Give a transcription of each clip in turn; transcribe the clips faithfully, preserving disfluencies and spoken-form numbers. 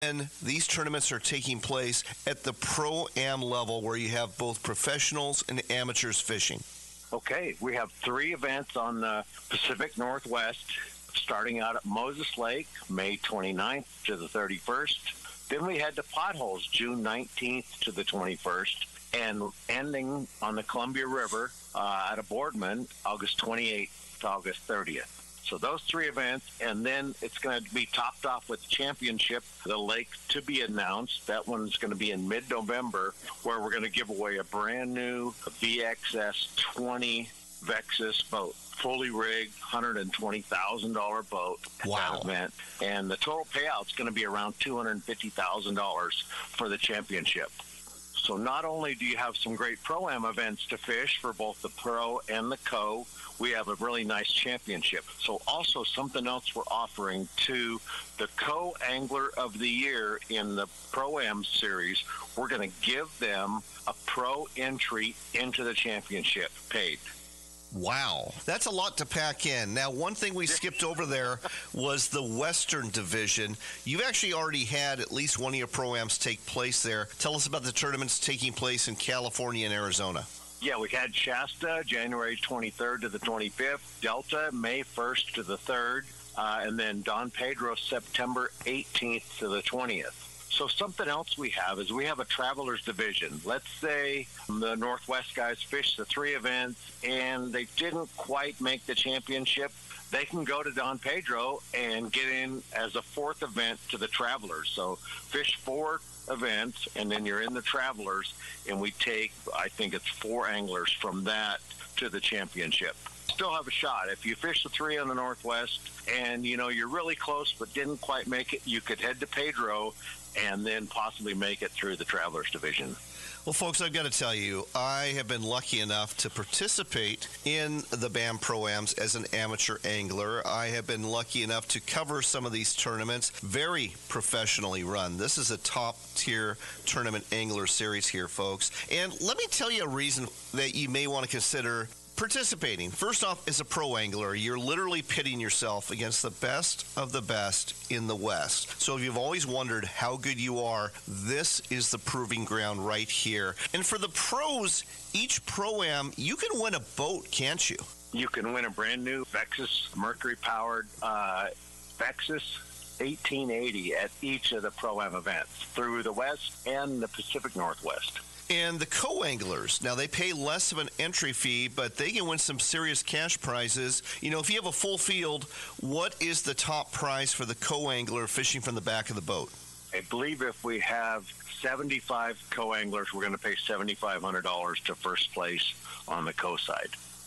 And these tournaments are taking place at the Pro-Am level where you have both professionals and amateurs fishing. Okay, we have three events on the Pacific Northwest, starting out at Moses Lake, May twenty-ninth to the thirty-first. Then we head to Potholes, June nineteenth to the twenty-first, and ending on the Columbia River uh, at a Boardman, August twenty-eighth to August thirtieth. So those three events, and then it's going to be topped off with the championship, the lake to be announced. That one's going to be in mid-November, where we're going to give away a brand new V X S twenty Vexus boat, fully rigged, one hundred twenty thousand dollars boat at wow. that event. And the total payout's going to be around two hundred fifty thousand dollars for the championship. So not only do you have some great Pro-Am events to fish for both the Pro and the Co, we have a really nice championship. So also something else we're offering to the Co-Angler of the Year in the Pro-Am series, we're going to give them a pro entry into the championship paid. Wow, that's a lot to pack in. Now, one thing we skipped over there was the Western Division. You've actually already had at least one of your Pro-Ams take place there. Tell us about the tournaments taking place in California and Arizona. Yeah, we had Shasta, January twenty-third to the twenty-fifth, Delta, May first to the third, uh, and then Don Pedro, September eighteenth to the twentieth. So something else we have is we have a travelers division. Let's say the Northwest guys fish the three events and they didn't quite make the championship. They can go to Don Pedro and get in as a fourth event to the travelers. So fish four events and then you're in the travelers, and we take, I think it's four anglers from that to the championship. Still have a shot. If you fish the three on the Northwest and, you know, you're really close but didn't quite make it, you could head to Pedro and then possibly make it through the Travelers Division. Well, folks, I've got to tell you, I have been lucky enough to participate in the B A M Pro-Ams as an amateur angler. I have been lucky enough to cover some of these tournaments, very professionally run. This is a top-tier tournament angler series here, folks. And let me tell you a reason that you may want to consider participating. First off, as a pro angler, you're literally pitting yourself against the best of the best in the West. So if you've always wondered how good you are, this is the proving ground right here. And for the pros, each Pro-Am, you can win a boat, can't you? You can win a brand new Vexus Mercury-powered uh, Vexus eighteen eighty at each of the Pro-Am events through the West and the Pacific Northwest. And the co-anglers, now they pay less of an entry fee, but they can win some serious cash prizes. You know, if you have a full field, what is the top prize for the co-angler fishing from the back of the boat? I believe if we have seventy-five co-anglers, we're going to pay seven thousand five hundred dollars to first place on the co-side.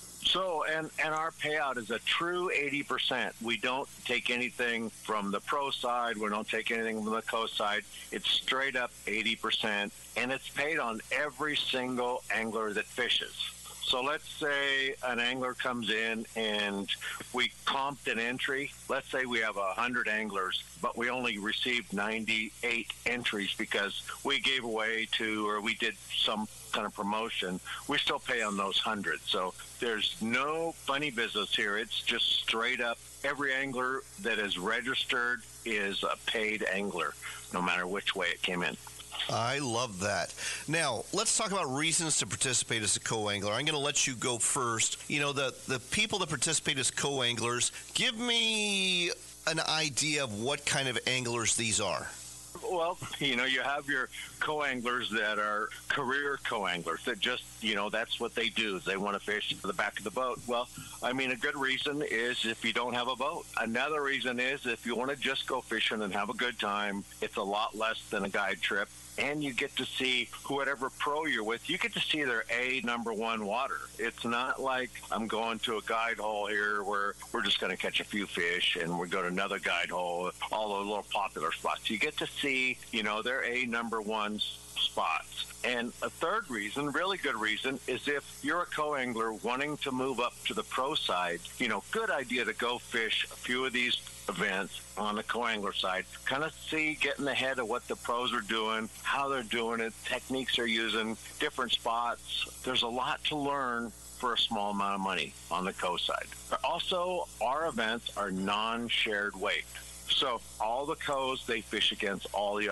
So, and, and our payout is a true eighty percent. We don't take anything from the pro side. We don't take anything from the co side. It's straight up eighty percent, and it's paid on every single angler that fishes. So let's say an angler comes in and we comped an entry. Let's say we have one hundred anglers, but we only received ninety-eight entries because we gave away to, or we did some kind of promotion. We still pay on those one hundred. So there's no funny business here. It's just straight up. Every angler that is registered is a paid angler, no matter which way it came in. I love that. Now, let's talk about reasons to participate as a co-angler. I'm going to let you go first. You know, the, the people that participate as co-anglers, give me an idea of what kind of anglers these are. Well, you know, you have your co-anglers that are career co-anglers that just, you know, that's what they do. They want to fish to the back of the boat. Well, I mean, a good reason is if you don't have a boat. Another reason is if you want to just go fishing and have a good time, it's a lot less than a guide trip. And you get to see whatever pro you're with, you get to see their A number one water. It's not like I'm going to a guide hole here where we're just going to catch a few fish and we go to another guide hole, all the little popular spots. You get to see, you know, their A number one spots. And a third reason, really good reason, is if you're a co-angler wanting to move up to the pro side, you know, good idea to go fish a few of these events on the co-angler side, kind of see, getting ahead of what the pros are doing, how they're doing it, techniques they're using, different spots. There's a lot to learn for a small amount of money on the co side. Also, our events are non-shared weight. So all the cows, they fish against all the